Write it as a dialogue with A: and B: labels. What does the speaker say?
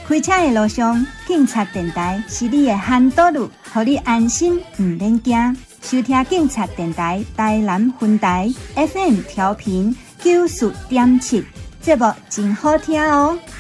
A: 开车的路上，警察电台是你的喊导路，让你安心唔免惊。收听警察电台台南分台 FM 调频94.7，节目真好听哦。